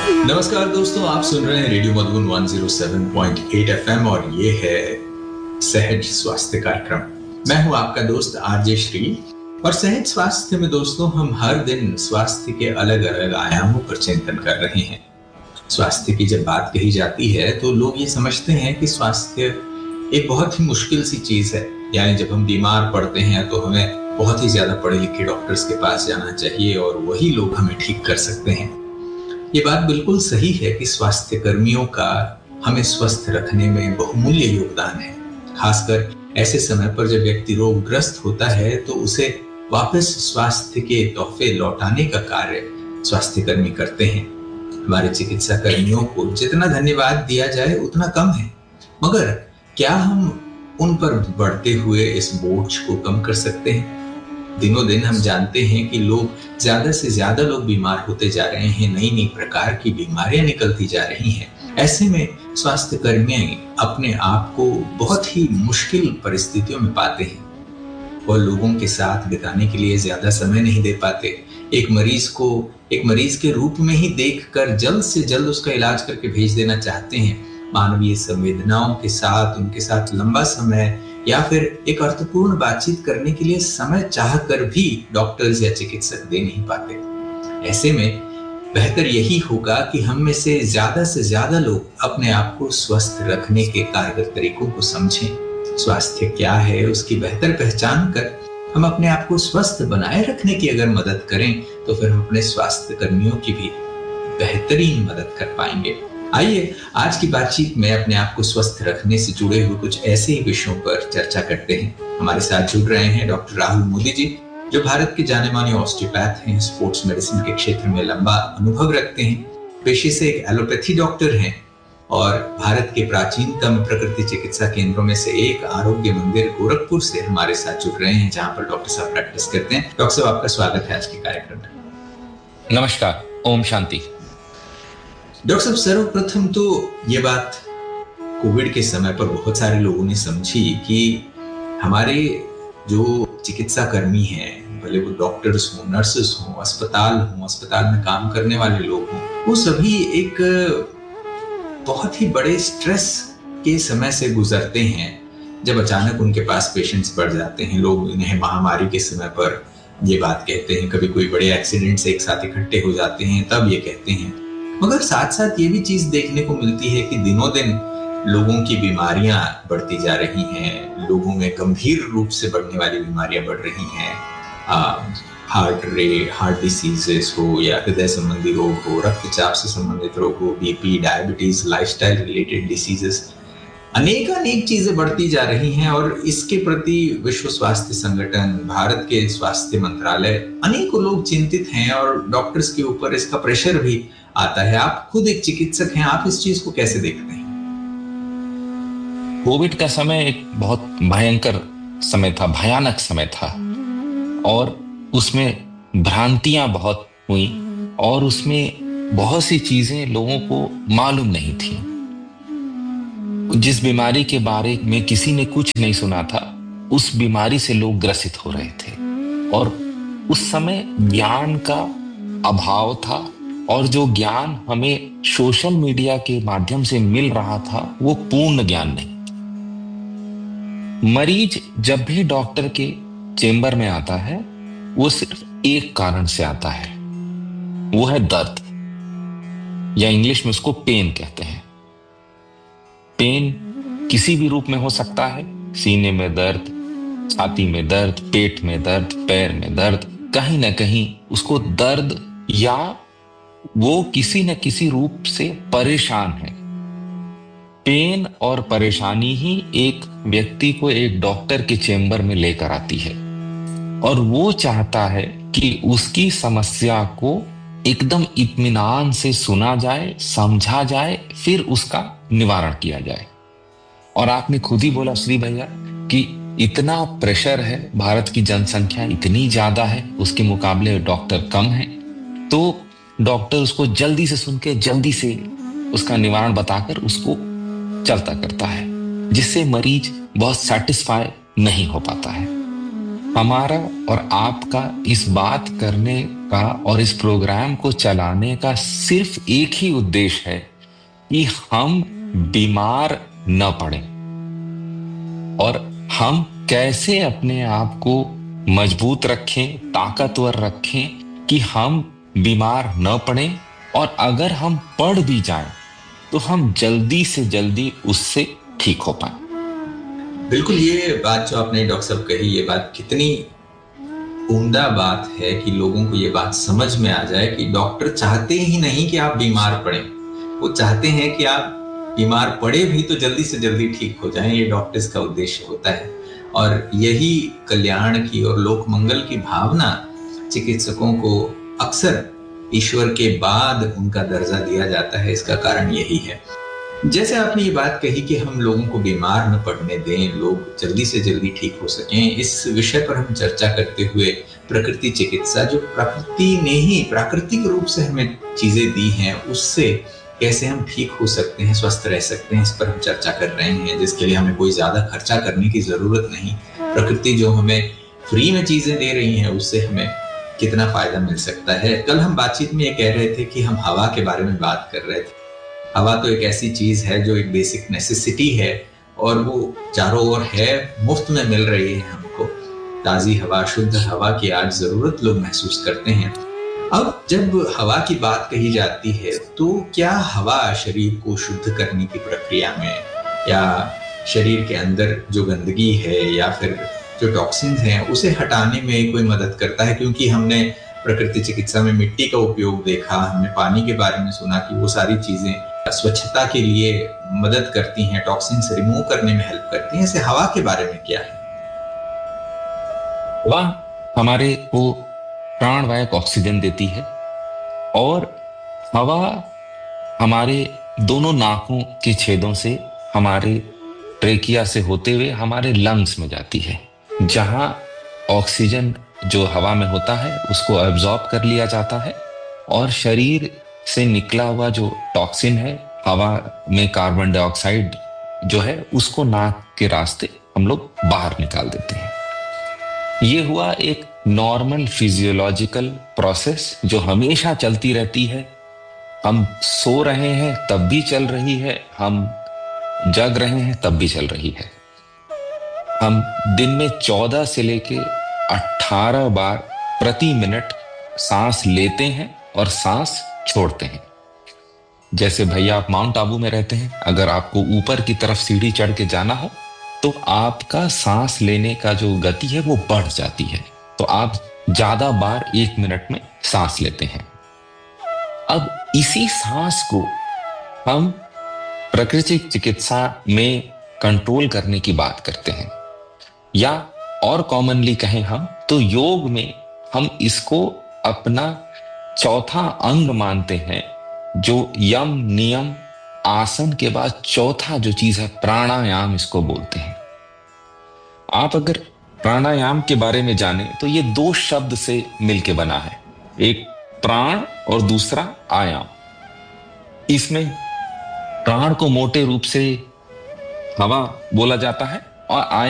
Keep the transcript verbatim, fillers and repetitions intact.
नमस्कार दोस्तों, आप सुन रहे हैं रेडियो मधुबन एक सौ सात पॉइंट आठ एफएम और ये है सहज स्वास्थ्य कार्यक्रम। मैं हूं आपका दोस्त आरजे श्री। और सहज स्वास्थ्य में दोस्तों हम हर दिन स्वास्थ्य के अलग अलग आयामों पर चिंतन कर रहे हैं। स्वास्थ्य की जब बात कही जाती है तो लोग ये समझते हैं कि स्वास्थ्य एक बहुत ही मुश्किल सी चीज है, यानी जब हम बीमार पड़ते हैं तो हमें बहुत ही ज्यादा पढ़े लिखे डॉक्टर्स के पास जाना चाहिए और वही लोग हमें ठीक कर सकते हैं। ये बात बिल्कुल सही है कि स्वास्थ्य कर्मियों का हमें स्वस्थ रखने में बहुमूल्य योगदान है। खासकर ऐसे समय पर जब व्यक्ति रोगग्रस्त होता है तो उसे वापस स्वास्थ्य के तोहफे लौटाने का कार्य स्वास्थ्य कर्मी करते हैं। हमारे चिकित्सा कर्मियों को जितना धन्यवाद दिया जाए उतना कम है, मगर क्या हम उन पर बढ़ते हुए इस बोझ को कम कर सकते हैं? दिनों दिन हम जानते हैं कि लोग ज्यादा से ज्यादा लोग बीमार होते जा रहे हैं, नई नई प्रकार की बीमारियां निकलती जा रही हैं। ऐसे में स्वास्थ्य कर्मी अपने आप को बहुत ही मुश्किल परिस्थितियों में पाते हैं। वह लोगों के साथ बिताने के लिए ज्यादा समय नहीं दे पाते। एक मरीज को एक मरीज के रूप में ही देखकर जल्द से जल्द उसका इलाज करके भेज देना चाहते हैं। मानवीय संवेदनाओं के साथ उनके साथ लंबा समय या फिर एक अर्थपूर्ण बातचीत करने के लिए समय चाहकर भी डॉक्टर्स या चिकित्सक दे नहीं पाते। ऐसे में बेहतर यही होगा कि हम में से ज्यादा से ज्यादा लोग अपने आप को स्वस्थ रखने के कारगर तरीकों को समझें। स्वास्थ्य क्या है उसकी बेहतर पहचान कर हम अपने आप को स्वस्थ बनाए रखने की अगर मदद करें तो फिर हम अपने स्वास्थ्य कर्मियों की भी बेहतरीन मदद कर पाएंगे। आइए आज की बातचीत में अपने आप को स्वस्थ रखने से जुड़े हुए कुछ ऐसे ही विषयों पर चर्चा करते हैं। हमारे साथ जुड़ रहे हैं डॉक्टर राहुल मोदी जी, जो भारत के जाने माने ऑस्टियोपैथ हैं, स्पोर्ट्स मेडिसिन के क्षेत्र में लंबा अनुभव रखते हैं, पेशे से एक एलोपैथी डॉक्टर हैं और भारत के प्राचीनतम प्रकृति चिकित्सा केंद्रों में से एक आरोग्य मंदिर गोरखपुर से हमारे साथ जुड़ रहे हैं, जहां पर डॉक्टर साहब प्रैक्टिस करते हैं। डॉक्टर साहब, आपका स्वागत है आज के कार्यक्रम में। नमस्कार, ओम शांति। डॉक्टर साहब, सर्वप्रथम तो ये बात कोविड के समय पर बहुत सारे लोगों ने समझी कि हमारे जो चिकित्सा कर्मी हैं, भले वो डॉक्टर्स हों, नर्सेस हों, अस्पताल हों, अस्पताल में काम करने वाले लोग हों, वो सभी एक बहुत ही बड़े स्ट्रेस के समय से गुजरते हैं। जब अचानक उनके पास पेशेंट्स बढ़ जाते हैं, लोग इन्हें महामारी के समय पर ये बात कहते हैं, कभी कोई बड़े एक्सीडेंट से एक साथ इकट्ठे हो जाते हैं तब ये कहते हैं। मगर साथ साथ ये भी चीज देखने को मिलती है कि दिनों दिन लोगों की बीमारियां बढ़ती जा रही हैं, लोगों में गंभीर रूप से बढ़ने वाली बीमारियां बढ़ रही हैं। हार्ट रे हार्ट डिसीजेस हो या हृदय संबंधी रोग हो, रक्तचाप से संबंधित रोग हो, BP, diabetes, lifestyle related diseases, अनेक अनेक चीजें बढ़ती जा रही हैं। और इसके प्रति विश्व स्वास्थ्य संगठन, भारत के स्वास्थ्य मंत्रालय, अनेकों लोग चिंतित हैं और डॉक्टर्स के ऊपर इसका प्रेशर भी आता है। आप खुद एक चिकित्सक हैं, आप इस चीज को कैसे देखते हैं? कोविड का समय एक बहुत भयंकर समय था, भयानक समय था और उसमें भ्रांतियां बहुत हुई और उसमें बहुत सी चीजें लोगों को मालूम नहीं थी। जिस बीमारी के बारे में किसी ने कुछ नहीं सुना था, उस बीमारी से लोग ग्रसित हो रहे थे और उस समय ज्ञान का अभाव था और जो ज्ञान हमें सोशल मीडिया के माध्यम से मिल रहा था वो पूर्ण ज्ञान नहीं। मरीज जब भी डॉक्टर के चेंबर में आता है वो सिर्फ एक कारण से आता है, वो है दर्द, या इंग्लिश में उसको पेन कहते हैं। पेन किसी भी रूप में हो सकता है, सीने में दर्द, छाती में दर्द, पेट में दर्द, पैर में दर्द, कहीं ना कहीं उसको दर्द या वो किसी न किसी रूप से परेशान है। पेन और परेशानी ही एक व्यक्ति को एक डॉक्टर के चेंबर में लेकर आती है और वो चाहता है कि उसकी समस्या को एकदम इत्मीनान से सुना जाए, समझा जाए, फिर उसका निवारण किया जाए। और आपने खुद ही बोला श्री भैया कि इतना प्रेशर है, भारत की जनसंख्या इतनी ज्यादा है, उसके मुकाबले डॉक्टर कम है, तो डॉक्टर उसको जल्दी से सुन के जल्दी से उसका निवारण बताकर उसको चलता करता है, जिससे मरीज बहुत सेटिस्फाई नहीं हो पाता है। हमारा और आपका इस बात करने का और इस प्रोग्राम को चलाने का सिर्फ एक ही उद्देश्य है कि हम बीमार न पड़े और हम कैसे अपने आप को मजबूत रखें, ताकतवर रखें कि हम बीमार न पड़े और अगर हम पड़ भी जाएं तो हम जल्दी से जल्दी उससे ठीक हो पाए। बिल्कुल, ये बात जो आपने डॉक्टर साहब कही, ये बात कितनी उम्दा बात है कि लोगों को ये बात समझ में आ जाए कि डॉक्टर चाहते ही नहीं कि आप बीमार पड़े, वो चाहते हैं कि आप बीमार पड़े भी तो जल्दी से जल्दी ठीक हो जाएं। ये डॉक्टर्स का उद्देश्य होता है और यही कल्याण की और लोक मंगल की भावना चिकित्सकों को अक्सर ईश्वर के बाद उनका दर्जा दिया जाता है। इसका कारण यही है। जैसे आपने ये बात कही कि हम लोगों को बीमार न पड़ने दें, लोग जल्दी से जल्दी ठीक हो सकें, इस विषय पर हम चर्चा करते हुए प्रकृति चिकित्सा, जो प्रकृति ने ही प्राकृतिक रूप से हमें चीजें दी हैं, उससे कैसे हम ठीक हो सकते हैं, स्वस्थ रह सकते हैं, इस पर हम चर्चा कर रहे हैं, जिसके लिए हमें कोई ज्यादा खर्चा करने की जरूरत नहीं। प्रकृति जो हमें फ्री में चीजें दे रही है, उससे हमें कितना फायदा मिल सकता है। कल हम बातचीत में ये कह रहे थे कि हम हवा के बारे में बात कर रहे थे। हवा तो एक ऐसी चीज है जो एक बेसिक नेसेसिटी है और वो चारों ओर है, मुफ्त में मिल रही है हमको। ताजी हवा, शुद्ध हवा की आज जरूरत लोग महसूस करते हैं। अब जब हवा की बात कही जाती है तो क्या हवा शरीर को शुद्ध करने की प्रक्रिया में या शरीर के अंदर जो गंदगी है या फिर जो टॉक्सिन्स हैं उसे हटाने में कोई मदद करता है? क्योंकि हमने प्रकृति चिकित्सा में मिट्टी का उपयोग देखा, हमने पानी के बारे में सुना कि वो सारी चीजें स्वच्छता के लिए मदद करती हैं, टॉक्सिन्स रिमूव करने में हेल्प करती हैं। ऐसे हवा के बारे में क्या है? हवा हमारे को प्राणवायक ऑक्सीजन देती है और हवा हमारे दोनों नाकों के छेदों से हमारे ट्रेकिया से होते हुए हमारे लंग्स में जाती है, जहां ऑक्सीजन जो हवा में होता है उसको एब्जॉर्ब कर लिया जाता है और शरीर से निकला हुआ जो टॉक्सिन है, हवा में कार्बन डाइऑक्साइड जो है, उसको नाक के रास्ते हम लोग बाहर निकाल देते हैं। ये हुआ एक नॉर्मल फिजियोलॉजिकल प्रोसेस जो हमेशा चलती रहती है। हम सो रहे हैं तब भी चल रही है, हम जग रहे हैं तब भी चल रही है। हम दिन में चौदह से लेके अठारह बार प्रति मिनट सांस लेते हैं और सांस छोड़ते हैं। जैसे भैया आप माउंट आबू में रहते हैं, अगर आपको ऊपर की तरफ सीढ़ी चढ़ के जाना हो तो आपका सांस लेने का जो गति है वो बढ़ जाती है, तो आप ज्यादा बार एक मिनट में सांस लेते हैं। अब इसी सांस को हम प्राकृतिक चिकित्सा में कंट्रोल करने की बात करते हैं, या और कॉमनली कहें हम तो योग में हम इसको अपना चौथा अंग मानते हैं, जो यम नियम आसन के बाद चौथा जो चीज है प्राणायाम, इसको बोलते हैं। आप अगर प्राणायाम के बारे में जाने तो ये दो शब्द से मिलके बना है, एक प्राण और दूसरा आयाम। इसमें प्राण को मोटे रूप से हवा बोला जाता है और आयाम